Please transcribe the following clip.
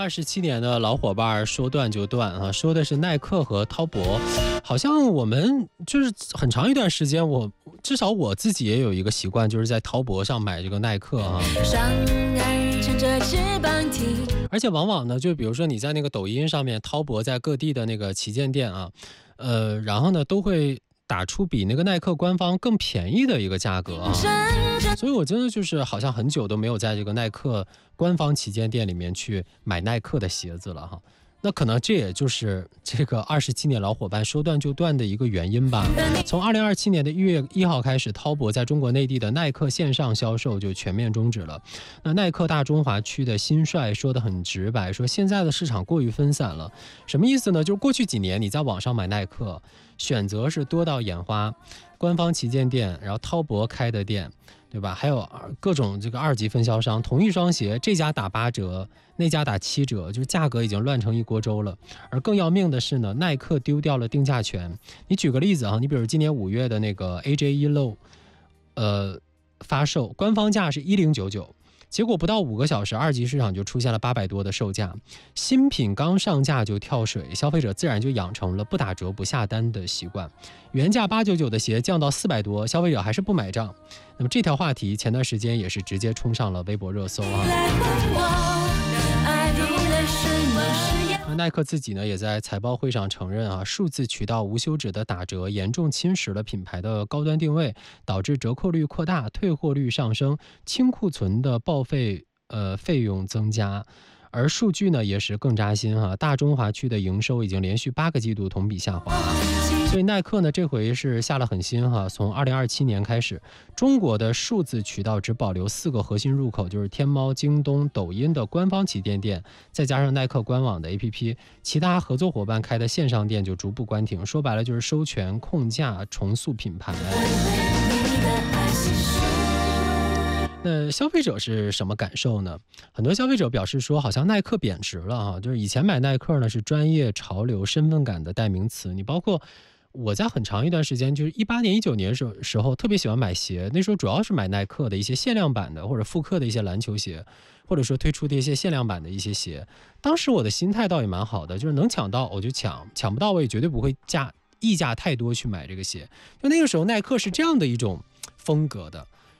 27年的老伙伴说断就断啊，说的是耐克和滔博。好像我们就是很长一段时间，至少我自己也有一个习惯，就是在滔博上买这个耐克啊。而且往往呢，就比如说你在那个抖音上面，滔博在各地的那个旗舰店啊，然后呢都会打出比那个耐克官方更便宜的一个价格啊。所以我真的就是好像很久都没有在这个耐克官方旗舰店里面去买耐克的鞋子了哈。那可能这也就是这个27年老伙伴说断就断的一个原因吧。从2027年的1月1号开始，滔博在中国内地的耐克线上销售就全面终止了。那耐克大中华区的新帅说得很直白，说现在的市场过于分散了。什么意思呢？就是过去几年你在网上买耐克，选择是多到眼花，官方旗舰店，然后滔博开的店，对吧？还有各种这个2级分销商，同一双鞋这家打8折，那家打7折，就是价格已经乱成一锅粥了。而更要命的是呢，耐克丢掉了定价权。你举个例子啊，你比如今年5月的那个 AJ1 Low，发售官方价是1099。结果不到5个小时，2级市场就出现了800多的售价。新品刚上架就跳水，消费者自然就养成了不打折不下单的习惯。原价899的鞋降到400多，消费者还是不买账。那么这条话题前段时间也是直接冲上了微博热搜啊。耐克自己呢也在财报会上承认啊，数字渠道无休止的打折严重侵蚀了品牌的高端定位，导致折扣率扩大，退货率上升，清库存的报废费用增加。而数据呢也是更扎心哈，大中华区的营收已经连续8个季度同比下滑。所以耐克呢这回是下了狠心哈，从2027年开始，中国的数字渠道只保留4个核心入口，就是天猫、京东、抖音的官方旗舰店，再加上耐克官网的 APP， 其他合作伙伴开的线上店就逐步关停。说白了就是收权、控价、重塑品牌。那消费者是什么感受呢？很多消费者表示说，好像耐克贬值了啊，就是以前买耐克呢是专业、潮流、身份感的代名词。你包括我在很长一段时间，就是18年、19年时候特别喜欢买鞋，那时候主要是买耐克的一些限量版的或者复刻的一些篮球鞋，或者说推出的一些限量版的一些鞋。当时我的心态倒也蛮好的，就是能抢到我就抢，抢不到我也绝对不会溢价太多去买这个鞋。就那个时候耐克是这样的一种风格的。